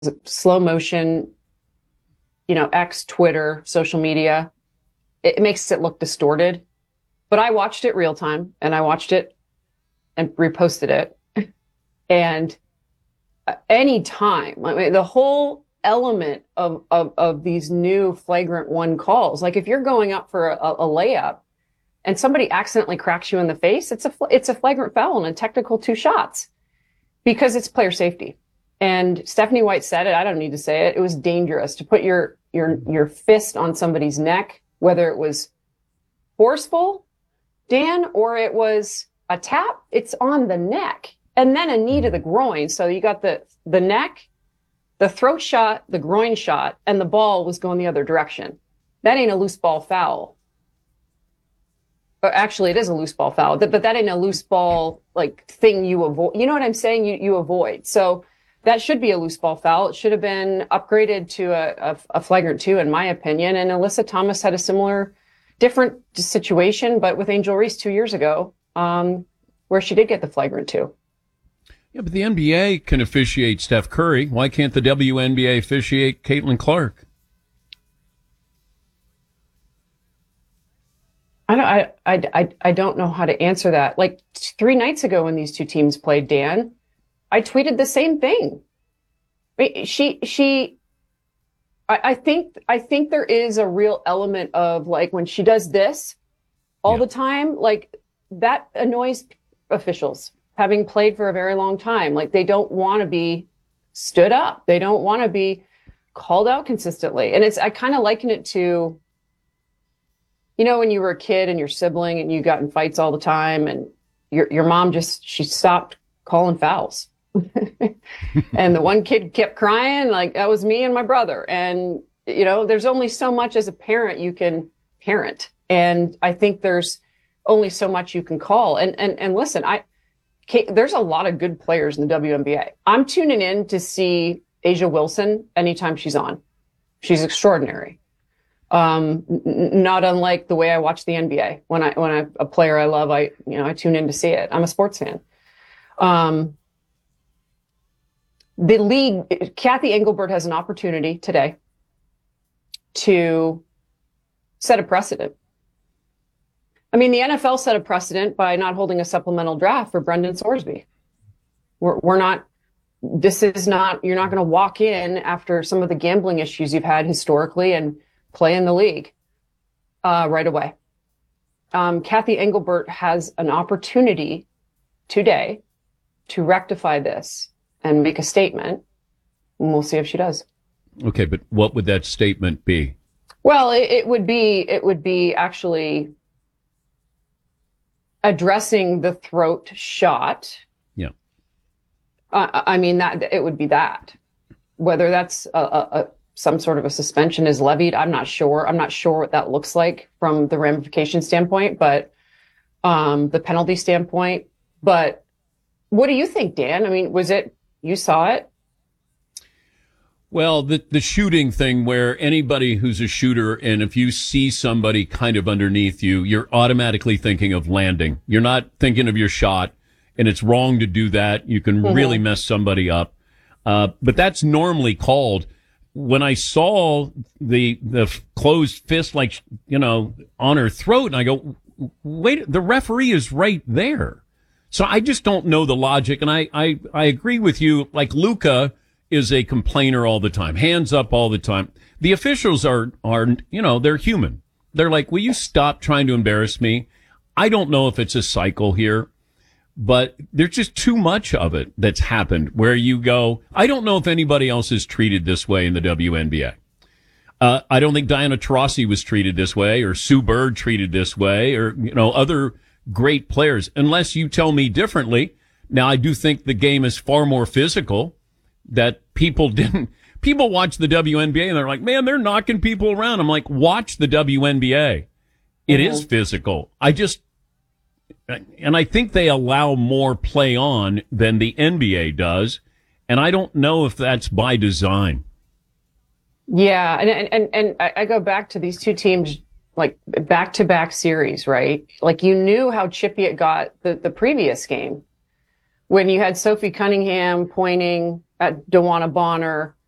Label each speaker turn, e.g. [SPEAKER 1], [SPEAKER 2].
[SPEAKER 1] slow motion, X, Twitter, social media. It makes it look distorted. But I watched it real time, and I watched it and reposted it. And any time, I mean, the whole element of these new flagrant one calls, like if you're going up for a layup and somebody accidentally cracks you in the face, it's a flagrant foul and a technical 2 shots because it's player safety. And Stephanie White said it. I don't need to say it. It was dangerous to put your fist on somebody's neck, whether it was forceful, Dan, or it was a tap. It's on the neck, and then a knee to the groin. So you got the neck, the throat shot, the groin shot, and the ball was going the other direction. That ain't a loose ball foul. Or actually, it is a loose ball foul, but that ain't a loose ball thing you avoid. You know what I'm saying? You avoid. So that should be a loose ball foul. It should have been upgraded to a flagrant 2, in my opinion. And Alyssa Thomas had a similar, different situation, but with Angel Reese 2 years ago, where she did get the flagrant 2.
[SPEAKER 2] Yeah, but the NBA can officiate Steph Curry. Why can't the WNBA officiate Caitlin Clark?
[SPEAKER 1] I don't know how to answer that. 3 nights ago when these two teams played, Dan, I tweeted the same thing. I think there is a real element of when she does this all the time, that annoys officials, having played for a very long time. They don't want to be stood up. They don't want to be called out consistently. And I kind of liken it to, when you were a kid and your sibling and you got in fights all the time and your mom she stopped calling fouls. And the one kid kept crying, that was me and my brother. And, there's only so much as a parent you can parent. And I think there's only so much you can call. And listen, there's a lot of good players in the WNBA. I'm tuning in to see Asia Wilson anytime she's on. She's extraordinary. Not unlike the way I watch the NBA. When a player I love, I tune in to see it. I'm a sports fan. The league, Kathy Engelbert has an opportunity today to set a precedent. I mean, the NFL set a precedent by not holding a supplemental draft for Brendan Sorsby. You're not going to walk in after some of the gambling issues you've had historically and play in the league right away. Kathy Engelbert has an opportunity today to rectify this and make a statement, and we'll see if she does.
[SPEAKER 2] Okay, but what would that statement be?
[SPEAKER 1] Well, it would be actually addressing the throat shot.
[SPEAKER 2] Yeah.
[SPEAKER 1] I mean, that it would be that. Whether that's some sort of a suspension is levied, I'm not sure. I'm not sure what that looks like from the ramification standpoint, but the penalty standpoint. But what do you think, Dan? I mean, you saw it?
[SPEAKER 2] Well, the shooting thing where anybody who's a shooter, and if you see somebody kind of underneath you, you're automatically thinking of landing. You're not thinking of your shot, and it's wrong to do that. You can really mess somebody up. But that's normally called. When I saw the closed fist, on her throat, and I go, wait, the referee is right there. So I just don't know the logic. And I agree with you. Luka is a complainer all the time, hands up all the time. The officials are, they're human. They're like, will you stop trying to embarrass me? I don't know if it's a cycle here, but there's just too much of it that's happened where you go, I don't know if anybody else is treated this way in the WNBA. I don't think Diana Taurasi was treated this way, or Sue Bird treated this way, or, other great players, unless you tell me differently. Now, I do think the game is far more physical, that people watch the WNBA and they're like, man, they're knocking people around. I'm like, watch the WNBA. It is physical. And I think they allow more play on than the NBA does. And I don't know if that's by design.
[SPEAKER 1] Yeah. And I go back to these two teams, back-to-back series, right? You knew how chippy it got the previous game when you had Sophie Cunningham pointing at DeWanna Bonner